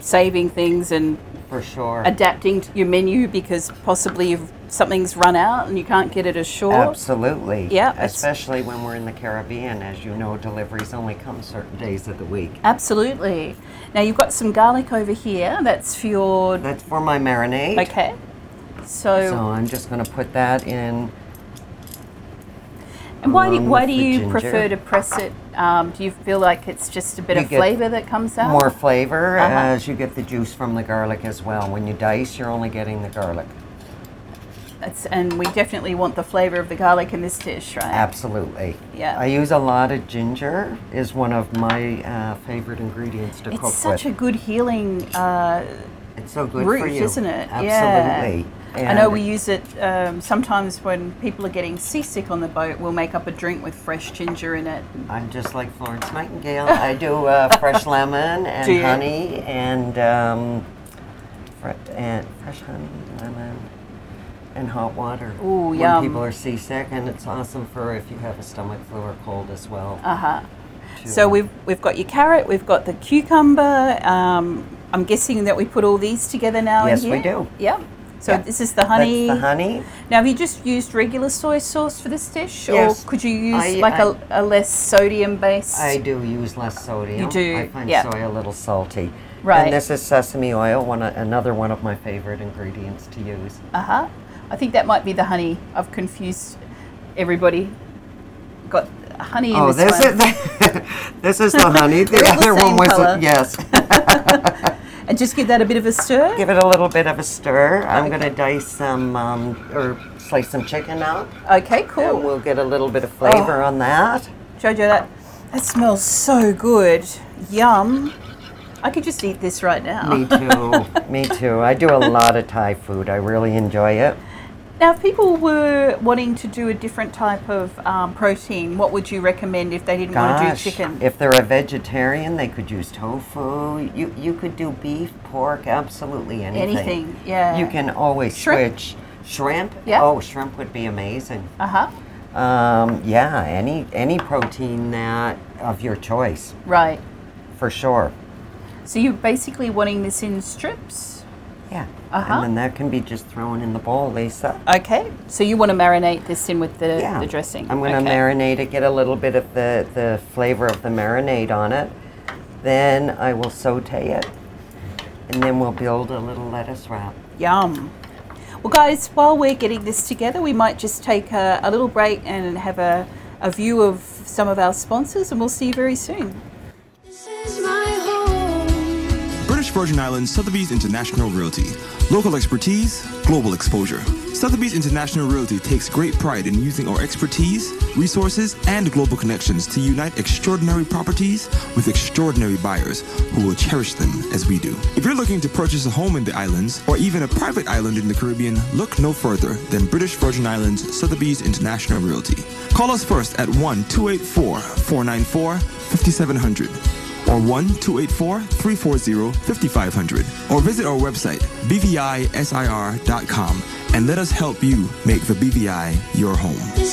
saving things and For sure. adapting to your menu because possibly something's run out and you can't get it ashore. Absolutely. Yeah. Especially when we're in the Caribbean. As you know, deliveries only come certain days of the week. Absolutely. Now you've got some garlic over here. That's for your... That's for my marinade. Okay. So I'm just going to put that in. and why do with the you ginger. prefer to press it? Do you feel like it's just a bit You of get flavour that comes out? More flavor Uh-huh. as you get the juice from the garlic as well. When you dice, you're only getting the garlic. And we definitely want the flavour of the garlic in this dish, right? Absolutely. Yeah. I use a lot of ginger. Is one of my favorite ingredients to cook It's such with. a good healing It's so good root, for you. isn't it? Absolutely. Yeah. I know we use it sometimes when people are getting seasick on the boat. We'll make up a drink with fresh ginger in it. I'm just like Florence Nightingale. I do fresh lemon and Do you? honey and fresh honey, lemon, and hot water. Ooh, when yum. people are seasick, and it's awesome for if you have a stomach flu or cold as well. Uh-huh. So we've got your carrot, we've got the cucumber. I'm guessing that we put all these together now Yes, in we here? do. Yep. So Yep. this is the honey. That's the honey. Now, have you just used regular soy sauce for this dish? Yes. Or could you use I- a less sodium-based? I do use less sodium. You do, I find yeah. soy a little salty. Right. And this is sesame oil, another one of my favorite ingredients to use. Uh-huh. I think that might be the honey. I've confused everybody. Got honey in Oh, this one. this is the honey. The They're all the other one same was colour. yes. And just give that a bit of a stir. Give it a little bit of a stir. I'm going to dice some or slice some chicken out. Okay, And cool. we'll get a little bit of flavor on that. Jojo, that smells so good. Yum. I could just eat this right now. Me too. Me too. I do a lot of Thai food. I really enjoy it. Now, if people were wanting to do a different type of protein, what would you recommend if they didn't want to do chicken? If they're a vegetarian, they could use tofu. You could do beef, pork, absolutely anything. Anything, yeah. You can always Shrimp? switch. Shrimp? Yeah. Oh, shrimp would be amazing. Uh-huh. Yeah, any protein that of your choice, Right. for sure. So you're basically wanting this in strips? Yeah. Uh-huh. And then that can be just thrown in the bowl, Lisa. Okay. So you want to marinate this in with the Yeah. dressing? I'm going to Okay. marinate it, get a little bit of the flavor of the marinade on it. Then I will saute it. And then we'll build a little lettuce wrap. Yum. Well, guys, while we're getting this together, we might just take a little break and have a view of some of our sponsors, and we'll see you very soon. This is my home. British Virgin Islands Sotheby's International Realty. Local expertise, global exposure. Sotheby's International Realty takes great pride in using our expertise, resources, and global connections to unite extraordinary properties with extraordinary buyers who will cherish them as we do. If you're looking to purchase a home in the islands or even a private island in the Caribbean, look no further than British Virgin Islands Sotheby's International Realty. Call us first at 1-284-494-5700 or 1-284-340-5500 or visit our website bvisir.com and let us help you make the BVI your home.